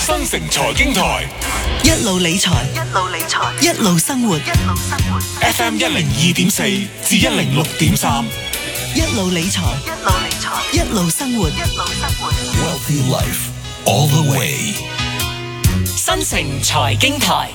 新城財經台， 一路理財，一路生活。 FM 102.4至106.3， 一路理財，一路生活。 Wealthy Life all the way。 新城財經台，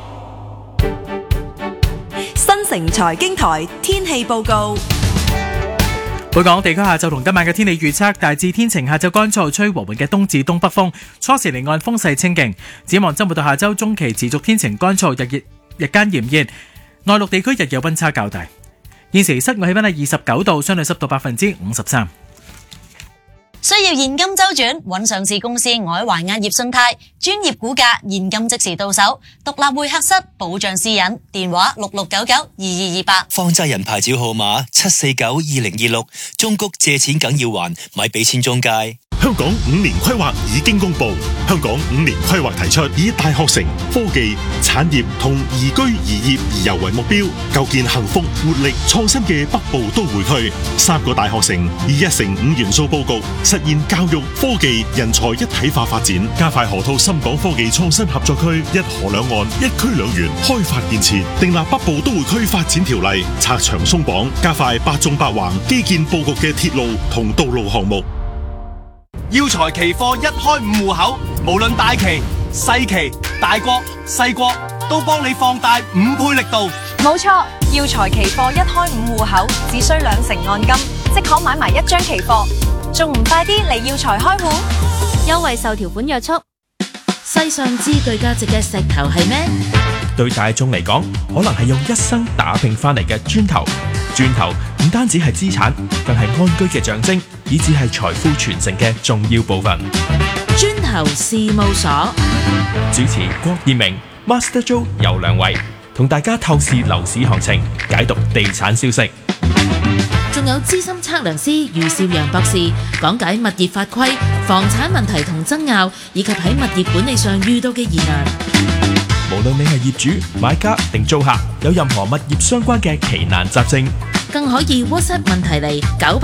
新城財經台天氣報告。 本港地區下晝同今晚嘅天氣預測，大致天晴，下晝乾燥，吹和緩嘅東至東北風，初時離岸風勢清勁。展望周末到下週中期持續天晴乾燥，日間炎熱，內陸地區日夜溫差較大。現時室外氣溫係29度，相對濕度53%。 需要現金周轉，揾上市公司外環亞業信貸，專業估價，現金即時到手，獨立會客室，保障私隱，電話66992228。 放債人牌照號碼7492026，中谷借錢梗要還，咪俾錢中介。 香港5年規劃已經公布，香港5年規劃提出以大學城、科技、產業同宜居宜業宜遊為目標，構建幸福、活力、創新嘅北部都會區。3個大學城以1城5元素佈局，實現教育、科技、人才一體化發展，加快河套深港科技創新合作區一河兩岸、一區兩園開發建設，訂立北部都會區發展條例，拆牆鬆綁，加快八縱八橫基建佈局嘅鐵路同道路項目。 耀才期貨一開5戶口，無論大期、細期、大國、細國，都幫你放大5倍力度。 冇錯，耀才期貨一開5戶口，只需2成按金，即可買埋1張期貨，仲唔快啲嚟耀才開戶？ 優惠受條款約束。世上最具價值嘅石頭係咩？ 對大眾嚟講，可能係用一生打拼翻嚟嘅磚頭。磚頭唔單止係資產，更係安居嘅象徵，以至係財富傳承嘅重要部分。 磚頭事務所主持郭燕明、Master Joe 游良偉，同大家透視樓市行情，解讀地產消息。 仲有資深測量師余少陽博士講解物業法規、房產問題同爭拗，以及喺物業管理上遇到嘅疑難。 無論你係業主、買家定租客，有任何物業相關嘅奇難雜症， 更可以 WhatsApp 問題嚟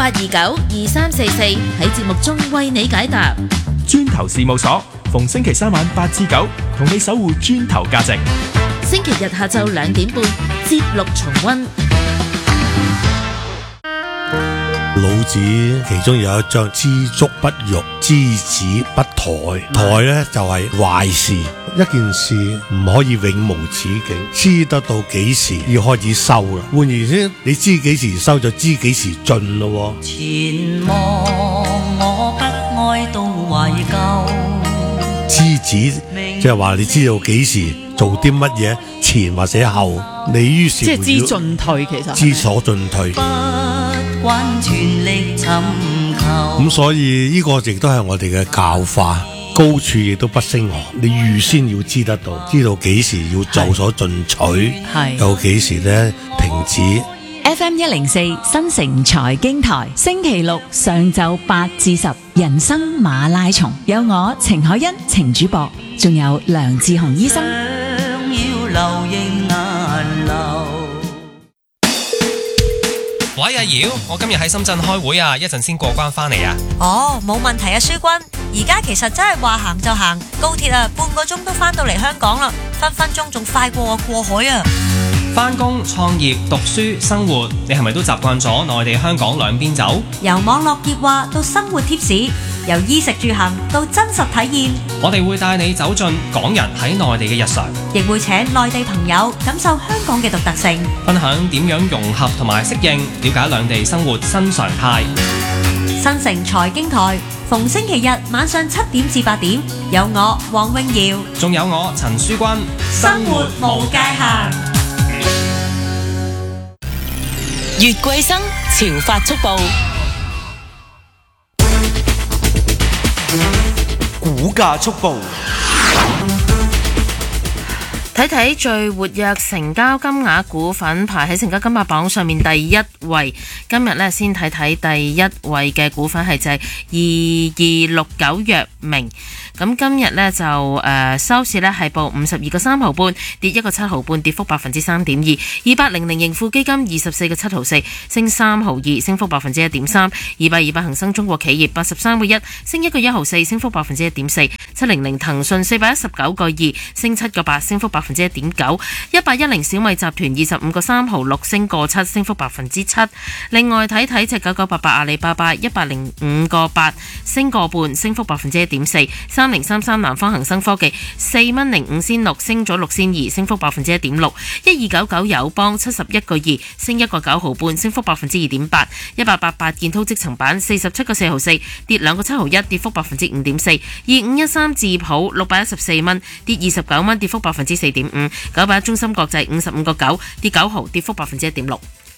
98292344，喺節目中為你解答。 磚頭事務所逢星期3晚8至9，同你守護磚頭價值。 星期日下晝2點半，節錄重溫。 老子其中有一章知足不辱，知止不殆。殆咧就係壞事，一件事唔可以永無止境，知得到幾時要開始收啦。換言之，你知幾時收就知幾時盡咯。 前望我不愛到懷舊， 知止即係話你知道幾時做啲乜嘢，前或者後，你於是即係知進退，其實知所進退。 還全力尋求。 咁所以呢個亦都係我哋嘅教化，高處亦都不勝寒。你預先要知得到，知道幾時要就所進取，有幾時咧停止。 FM 104新城財經台，星期六上晝8至10，人生馬拉松，有我程海欣程主播，仲有梁志雄醫生。 要流仍難流。 喂，阿瑤，我今日喺深圳開會啊，一陣先過關返嚟啊。 哦，冇問題啊，書君。而家其實真係話行就行，高鐵啊，半個鐘都返到嚟香港啦，分分鐘仲快過我過海啊。 返工、創業、讀書、生活，你係咪都習慣咗內地香港兩邊走？ 由網絡熱話到生活貼士，由衣食住行到真實體驗， 我哋會帶你走進港人喺內地嘅日常， 亦會請內地朋友感受香港嘅獨特性， 分享點樣融合同埋適應，了解兩地生活新常態。 新城財經台逢星期日晚上7點至8點，有我黃詠瑤， 仲有我陳書君， 生活無界限。 越貴生潮發速報， 股價速報。 睇睇最活躍成交金額股份排喺成交金額榜上面第一位。今日呢，先睇睇第一位嘅股份係就係2269藥明。咁今日呢，就收市呢係報52個3毫半，跌1個7毫半，跌幅3.2%。2800盈富基金24個7毫4，升3毫2，升幅1.3%。200恒生中國企業83個1，升1個1毫4，升幅1.4%。 700騰訊419個2升7個8，升幅 1.9%。1810小米集團25個3毫6升個7，升幅 7%。另外睇睇隻9988阿里巴巴105個8升個半，升幅 1.4%。3033南方恒生科技4蚊05仙6升咗6仙2，升幅 1.6%。1299友邦71個2升1個9毫半，升幅 2.8%。1888建滔積層板47個4毫4跌2個7毫1，跌幅 5.4%。2513智普614蚊跌29蚊，跌幅 4.5%。981中芯國際55個9跌9毫，跌幅 1.6%。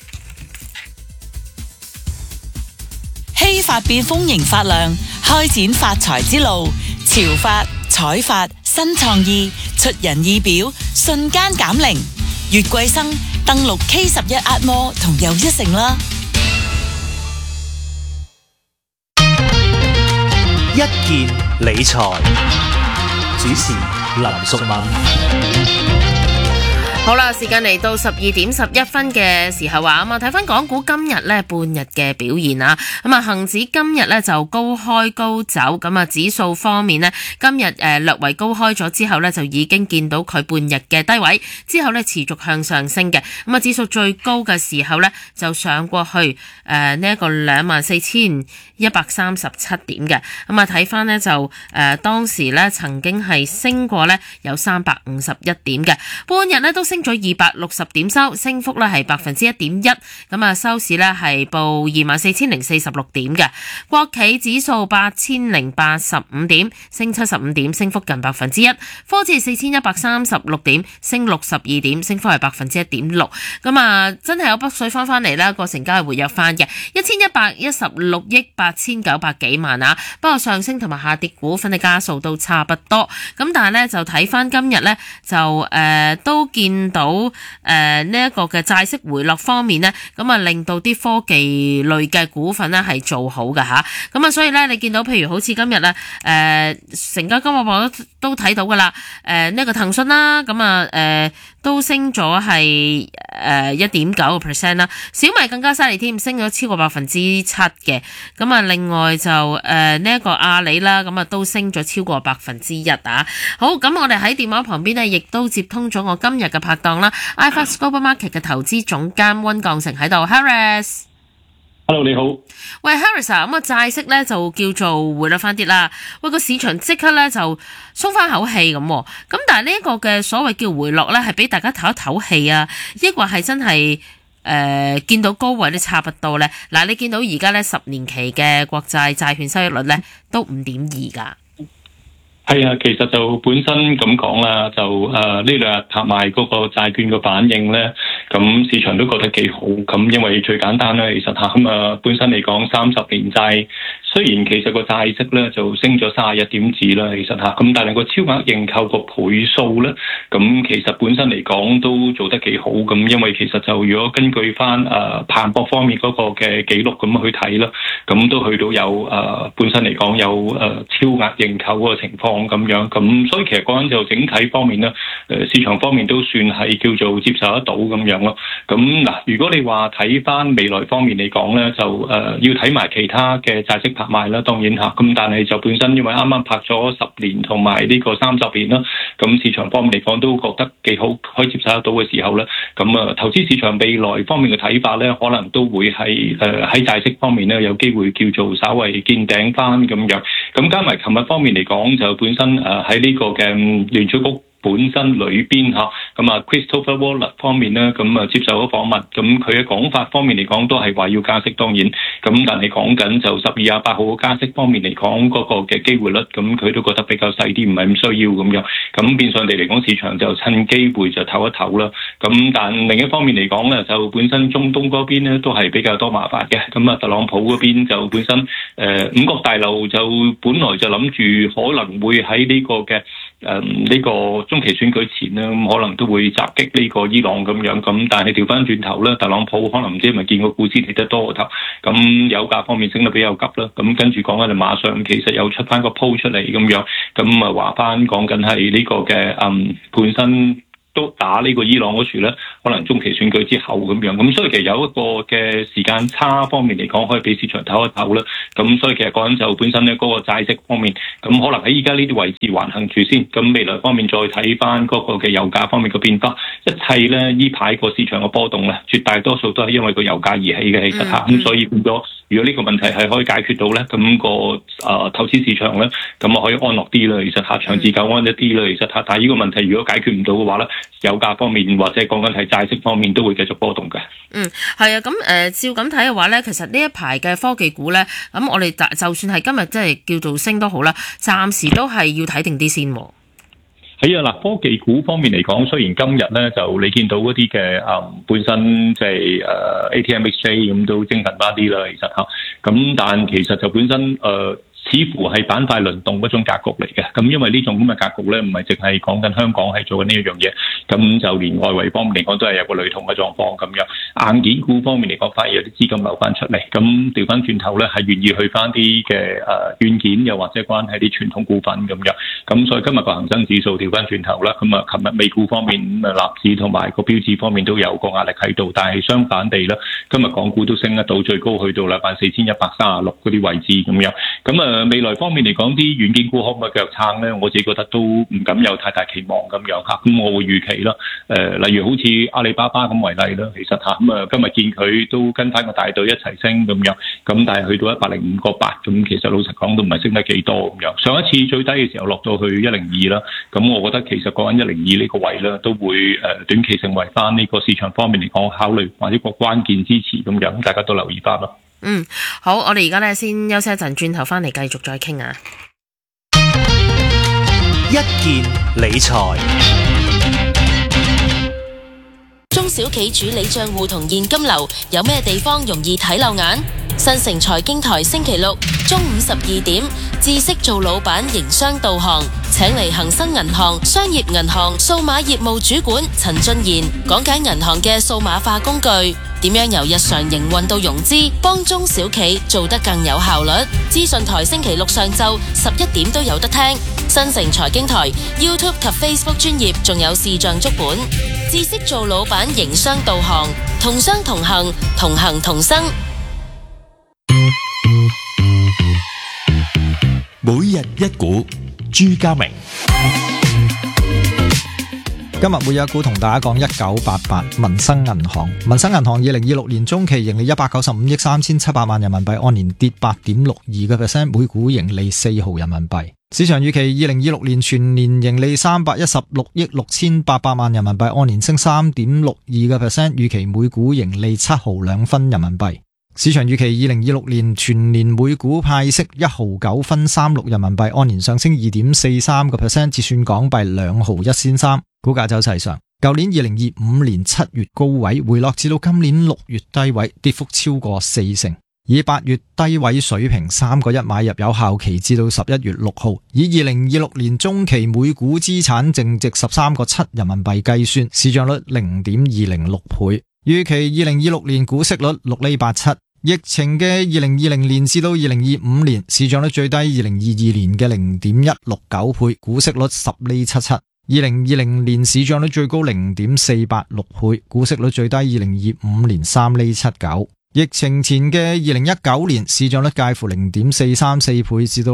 希法變豐盈發亮，開展發財之路。潮發、彩發、新創意，出人意表，瞬間減齡。月桂生登錄 K11 Atmore 同又一城啦。 一件理財，主持林淑敏。 好啦，時間嚟到12:11嘅時候啊，睇翻港股今日呢半日嘅表現啊，恒指今日呢就高開高走，指數方面呢，今日略為高開咗之後呢，就已經見到佢半日嘅低位，之後呢持續向上升嘅，指數最高嘅時候呢，就上過去呢一個24,137點嘅，睇翻呢，就當時呢曾經係升過呢有351點嘅，半日呢都升咗260點收，升幅咧係1.1%，收市咧係報24,046點嘅。國企指數8,085點，升75點，升幅近1%。科指4,136點，升62點，升幅係1.6%。真係有北水翻嚟啦，個成交係活躍翻嘅，1116億8,900幾萬啊。不過上升同埋下跌股份嘅家數都差不多。但係咧就睇翻今日咧就都見到呢一個嘅債息回落方面呢，令到啲科技類嘅股份呢係做好嘅吓，所以呢，你見到譬如好似今日呢成交金額榜都睇到噶啦，呢個騰訊啦，都升咗係1.9% 啦，小米更加犀利添，升咗超過7%嘅，另外就呢一個阿里啦，都升咗超過1%啊。好，咁我哋喺電話旁邊呢，亦都接通咗我今日嘅拍檔啦 iFAST Global Market 嘅投資總監溫鋼城喺度 ，Harris。Hello， 你好。 喂 ，Harris 啊，債息咧就叫做回落翻啲啦。喂，個市場即刻咧就鬆翻口氣咁。咁但係呢一個嘅所謂叫回落咧，係俾大家唞一唞氣啊，抑或係真係見到高位都差不多咧？嗱，你見到而家咧10年期嘅國債債券收益率咧都5.2噶。 係啊，其實就本身咁講啦，就呢兩日拍賣嗰個債券嘅反應咧，咁市場都覺得幾好。咁因為最簡單啦，其實本身嚟講30年債，雖然其實個債息咧就升咗31點子啦，其實咁但係個超額認購個倍數咧，咁其實本身嚟講都做得幾好。咁因為其實就如果根據翻彭博方面嗰個嘅記錄咁去睇啦，咁都去到有本身嚟講有超額認購嗰個情況。咁樣，咁所以其實講緊就整體方面咧，市場方面都算係叫做接受得到咁樣咯。咁嗱，如果你話睇翻未來方面嚟講咧，就要睇埋其他嘅債息拍賣啦，當然嚇。咁但係就本身因為啱啱拍咗10年同埋呢個30年啦，咁市場方面嚟講都覺得幾好，可以接受得到嘅時候咧，咁投資市場未來方面嘅睇法咧，可能都會係喺債息方面咧有機會叫做稍為見頂翻咁樣。咁加埋琴日方面嚟講就本身喺呢個嘅聯儲局本身裏邊咁Christopher Waller 方面咧，咁接受咗訪問，咁佢嘅講法方面嚟講都係話要加息，當然，咁但係講緊就12月8號嘅加息方面嚟講嗰個嘅機會率，咁佢都覺得比較細啲，唔係咁需要咁樣，咁變相地嚟講，市場就趁機會就唞一唞啦。咁但另一方面嚟講咧，就本身中東嗰邊咧都係比較多麻煩嘅，咁特朗普嗰邊就本身五角大樓就本來就諗住可能會喺呢個嘅呢個中期選舉前咧，咁可能都會襲擊呢個伊朗咁樣，咁但係調翻轉頭咧，特朗普可能唔知係咪見個股市跌得多個頭，咁油價方面升得比較急啦，咁跟住講緊就馬上其實又出翻個鋪出嚟咁樣，咁話翻講緊係呢個嘅本身都打呢個伊朗嗰處咧， 可能中期選舉之後咁樣。咁所以其實有一個嘅時間差方面嚟講，可以俾市場唞一唞啦。咁所以其實講緊就本身咧嗰個債息方面，咁可能喺依家呢啲位置橫行住先。咁未來方面再睇翻嗰個嘅油價方面嘅變化，一切咧呢排個市場嘅波動咧，絕大多數都係因為個油價而起嘅，其實嚇。咁所以變咗，如果呢個問題係可以解決到咧，咁個投資市場咧，咁啊可以安樂啲啦。其實嚇長治久安一啲啦。其實嚇，但係呢個問題如果解決唔到嘅話咧，油價方面或者講緊係債息方面都會繼續波動嘅。 係啊，咁照咁睇嘅話咧，其實呢一排嘅科技股咧，咁我哋就算係今日即係叫做升都好啦，暫時都係要睇定啲先。 係啊，嗱，科技股方面嚟講，雖然今日咧就你見到嗰啲嘅本身即係ATMXJ 咁都精神翻啲啦，其實嚇，咁但其實就本身似乎係板塊輪動嗰種格局嚟嘅，咁因為呢種咁嘅格局咧，唔係淨係講緊香港係做緊呢一樣嘢，咁就連外圍方面嚟講都係有個類同嘅狀況咁樣。硬件股方面嚟講，反而有啲資金流翻出嚟，咁調翻轉頭咧係願意去翻啲嘅軟件，又或者關係啲傳統股份咁樣。咁所以今日個恒生指數調翻轉頭啦，咁啊，琴日美股方面納指同埋個標指方面都有個壓力喺度，但係相反地咧，今日港股都升得到最高去到24,136嗰啲位置咁樣。咁未來方面嚟講，啲軟件股可唔可以腳撐咧？我自己覺得都唔敢有太大期望咁樣嚇。咁我會預期啦。例如好似阿里巴巴咁為例啦，其實嚇咁啊，今日見佢都跟翻個大隊一齊升咁樣。咁但係去到105.8，咁其實老實講都唔係升得幾多咁樣。上一次最低嘅時候落到去102啦。咁我覺得其實講緊102呢個位咧，都會短期成為翻呢個市場方面嚟講考慮或者個關鍵支持咁樣，大家都留意翻咯。 好，我哋而家咧先休息一陣，轉頭翻嚟繼續再傾啊。 一件理財， 中小企主理賬戶同現金流有咩地方容易睇漏眼？新城財經台星期六中午12點，知識做老闆營商導航，請嚟恒生銀行商業銀行數碼業務主管陳俊賢講解銀行嘅數碼化工具，點樣由日常營運到融資，幫中小企做得更有效率。資訊台星期六上晝11點都有得聽。新城財經台 YouTube 及 Facebook 專頁仲有視像足本，知識做老闆營商導航，同商同行，同行同生。 每日一股，朱家明。 今日每日一股同大家講1988民生銀行。民生銀行2026年中期盈利195億3700萬人民幣，按年跌8.62%，每股盈利4毫人民幣。市場預期2026年全年盈利316億6800萬人民幣，按年升3.62%，預期每股盈利7毫2分人民幣。市場預期2026年全年每股派息1毫9分36人民幣，按年上升2.43%，折算港幣2毫1仙3。股價走勢上，舊年2025年7月高位回落至到今年6月低位，跌幅超過4成。以8月低位水平3個1買入，有效期至到11月6號。以2026年中期每股資產淨值13個7人民幣計算，市賬率 0.206 倍。預期2026年股息率6厘87。疫情嘅2020年至到2025年，市賬率最低2022年嘅 0.169 倍，股息率10厘77。2020年市賬率最高 0.486 倍，股息率最低2025年3厘79。疫情前嘅2019年市賬率介乎 0.434 倍至到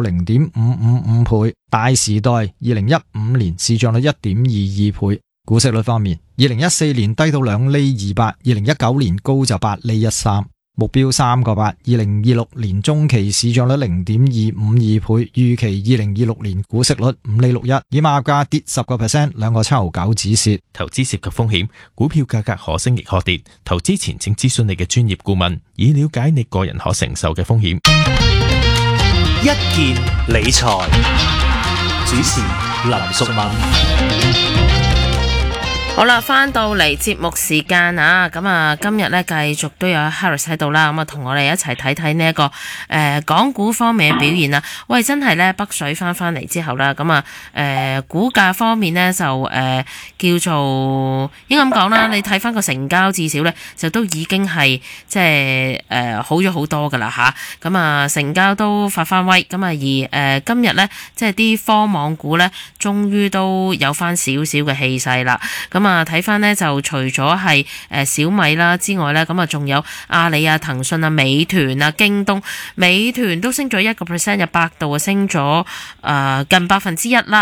0.555 倍。大時代2015年市賬率 1.22 倍。股息率方面，2014年低到2厘28， 2019年高就8厘13。目標3個8， 2026年中期市賬率 0.252 倍，預期2026年股息率5厘61，以買入價跌10%， 2個7毫9止蝕。 投資涉及風險，股票價格可升亦可跌，投資前請諮詢你嘅專業顧問，以了解你個人可承受嘅風險。 一件理財，主持林淑敏。 好啦，翻到嚟節目時間啊，咁啊今日咧繼續都有 Harris 喺度啦，咁啊同我哋一齊睇睇呢一個港股方面嘅表現啦。喂，真係咧北水翻嚟之後啦，咁啊股價方面咧就叫做應該咁講啦，你睇翻個成交至少咧就都已經係即係好咗好多噶啦吓，咁啊成交都發翻威，咁啊而今日咧即係啲科網股咧終於都有翻少少嘅氣勢啦。咁咁啊睇翻呢，就除咗係小米啦之外呢，咁啊仲有阿里啊、騰訊啊、美團啊、京東，美團都升咗1%，有百度啊升咗近1%啦。